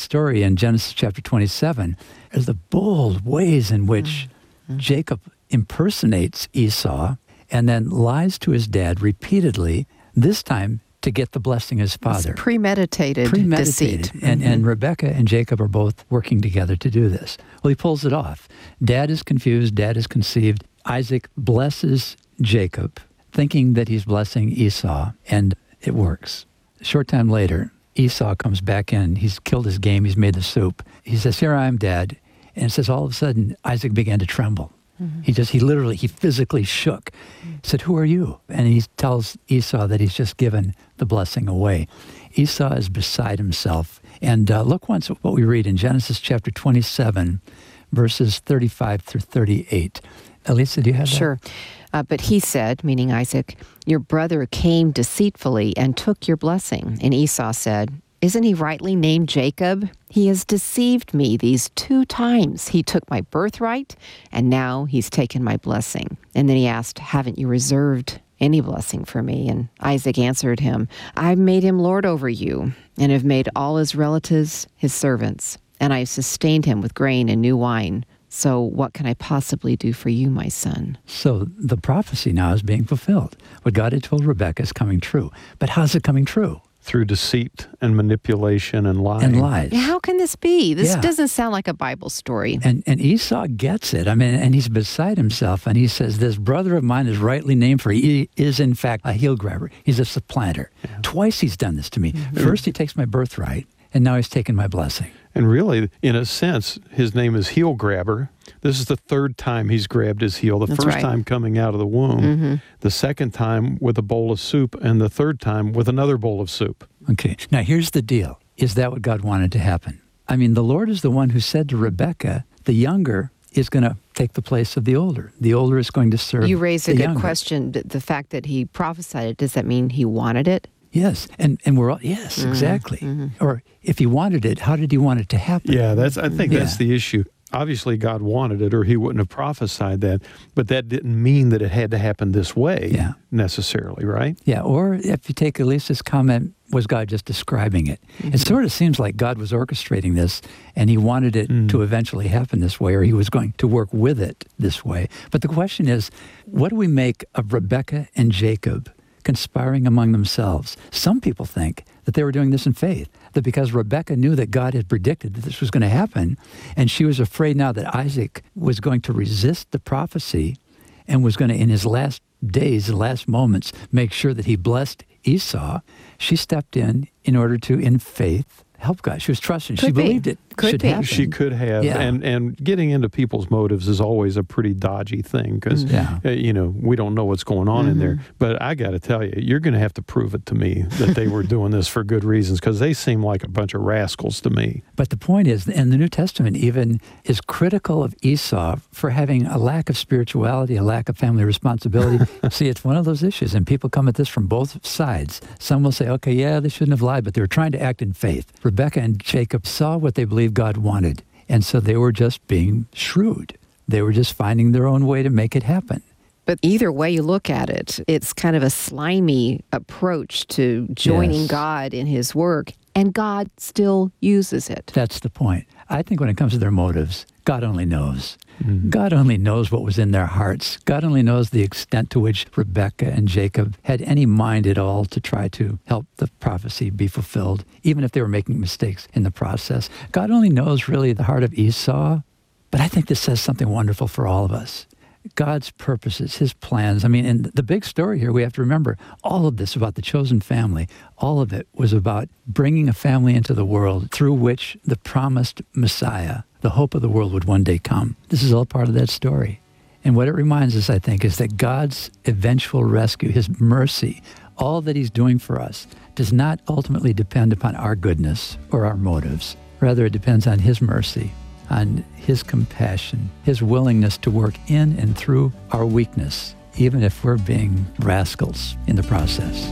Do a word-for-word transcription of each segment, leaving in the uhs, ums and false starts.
story in Genesis chapter twenty-seven is the bold ways in which mm-hmm. Jacob impersonates Esau and then lies to his dad repeatedly, this time to get the blessing of his father. It's premeditated, premeditated. deceit. And, mm-hmm. and Rebekah and Jacob are both working together to do this. Well, he pulls it off. Dad is confused. Dad is conceived. Isaac blesses Jacob, thinking that he's blessing Esau, and it works. A short time later, Esau comes back in. He's killed his game. He's made the soup. He says, "Here I am, Dad." And it says all of a sudden, Isaac began to tremble. Mm-hmm. He just, he literally, he physically shook. He said, "Who are you?" And he tells Esau that he's just given the blessing away. Esau is beside himself. And uh, look once at what we read in Genesis chapter twenty-seven, verses thirty-five through thirty-eight. Elisa, do you have that? Sure. Uh, but he said, meaning Isaac, "Your brother came deceitfully and took your blessing." And Esau said, "Isn't he rightly named Jacob? He has deceived me these two times. He took my birthright, and now he's taken my blessing." And then he asked, "Haven't you reserved any blessing for me?" And Isaac answered him, "I've made him lord over you, and have made all his relatives his servants, and I've sustained him with grain and new wine. So what can I possibly do for you, my son?" So the prophecy now is being fulfilled. What God had told Rebekah is coming true. But how's it coming true? Through deceit and manipulation and lying. And lies. Yeah, how can this be? This Yeah. doesn't sound like a Bible story. And and Esau gets it. I mean, and he's beside himself, and he says, "This brother of mine is rightly named, for he is in fact a heel grabber. He's a supplanter. Yeah. Twice he's done this to me. Mm-hmm. First he takes my birthright, and now he's taken my blessing." And really, in a sense, his name is heel grabber. This is the third time he's grabbed his heel. The That's first right. time coming out of the womb, mm-hmm. the second time with a bowl of soup, and the third time with another bowl of soup. Okay, now here's the deal. Is that what God wanted to happen? I mean, the Lord is the one who said to Rebekah, the younger is going to take the place of the older. The older is going to serve You raised a the good younger. question. The fact that he prophesied it, does that mean he wanted it? Yes, and, and we're all, yes, mm-hmm. exactly. Mm-hmm. Or if he wanted it, how did he want it to happen? Yeah, that's. I think yeah. that's the issue. Obviously, God wanted it, or he wouldn't have prophesied that. But that didn't mean that it had to happen this way yeah. necessarily, right? Yeah, or if you take Elisa's comment, was God just describing it? Mm-hmm. It sort of seems like God was orchestrating this, and he wanted it mm. to eventually happen this way, or he was going to work with it this way. But the question is, what do we make of Rebekah and Jacob conspiring among themselves? Some people think that they were doing this in faith, that because Rebekah knew that God had predicted that this was going to happen, and she was afraid now that Isaac was going to resist the prophecy and was going to, in his last days, the last moments, make sure that he blessed Esau, she stepped in in order to, in faith, help God. She was trusting. Could she be. believed it Could should be. happen. She could have. Yeah. And and getting into people's motives is always a pretty dodgy thing because, yeah. uh, you know, we don't know what's going on mm-hmm. in there. But I got to tell you, you're going to have to prove it to me that they were doing this for good reasons because they seem like a bunch of rascals to me. But the point is, and the New Testament even is critical of Esau for having a lack of spirituality, a lack of family responsibility. See, it's one of those issues, and people come at this from both sides. Some will say, okay, yeah, they shouldn't have lied, but they were trying to act in faith. Rebekah and Jacob saw what they believed God wanted, and so they were just being shrewd. They were just finding their own way to make it happen. But either way you look at it, it's kind of a slimy approach to joining Yes. God in his work, and God still uses it. That's the point. I think when it comes to their motives, God only knows. Mm-hmm. God only knows what was in their hearts. God only knows the extent to which Rebekah and Jacob had any mind at all to try to help the prophecy be fulfilled, even if they were making mistakes in the process. God only knows really the heart of Esau, but I think this says something wonderful for all of us. God's purposes, his plans. I mean, and the big story here, we have to remember, all of this about the chosen family, all of it was about bringing a family into the world through which the promised Messiah, the hope of the world, would one day come. This is all part of that story. And what it reminds us, I think, is that God's eventual rescue, his mercy, all that he's doing for us, does not ultimately depend upon our goodness or our motives. Rather, it depends on his mercy, on his compassion, his willingness to work in and through our weakness, even if we're being rascals in the process.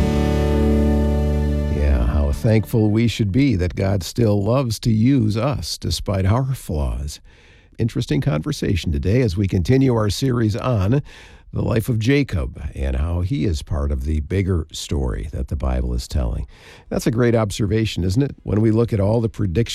Yeah, how thankful we should be that God still loves to use us despite our flaws. Interesting conversation today as we continue our series on the life of Jacob and how he is part of the bigger story that the Bible is telling. That's a great observation, isn't it? When we look at all the predictions